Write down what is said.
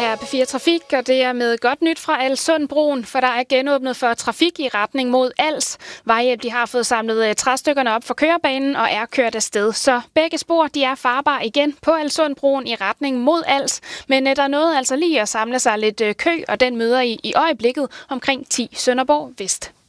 her er P4 Trafik, og det er med godt nyt fra Alssundbroen, for der er genåbnet for trafik i retning mod Als. Vejhjælp de har fået samlet træstykkerne op for kørebanen og er kørt afsted. Så begge spor de er farbare igen på Alssundbroen i retning mod Als, men der nåede altså lige at samle sig lidt kø, og den møder I øjeblikket omkring 10 Sønderborg Vest.